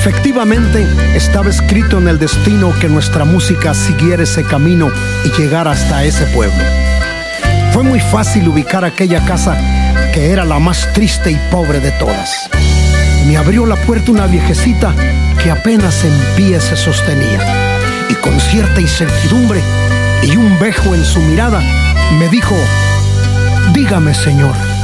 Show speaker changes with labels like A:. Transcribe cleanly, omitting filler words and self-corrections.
A: Efectivamente, estaba escrito en el destino que nuestra música siguiera ese camino y llegara hasta ese pueblo. Fue muy fácil ubicar aquella casa, que era la más triste y pobre de todas. Me abrió la puerta una viejecita que apenas en pie se sostenía, y con cierta incertidumbre y un vejo en su mirada me dijo: dígame, señor,